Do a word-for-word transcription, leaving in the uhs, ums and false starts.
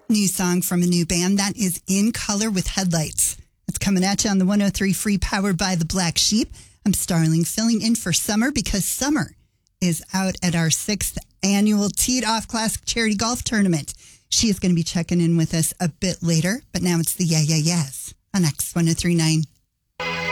New song from a new band that is In Color with Headlights. It's coming at you on the one oh three Free, powered by the Black Sheep. I'm Starling, filling in for Summer because Summer is out at our sixth annual Teed Off Classic Charity Golf Tournament. She is going to be checking in with us a bit later, but now it's the Yeah Yeah Yeahs on X one oh three point nine.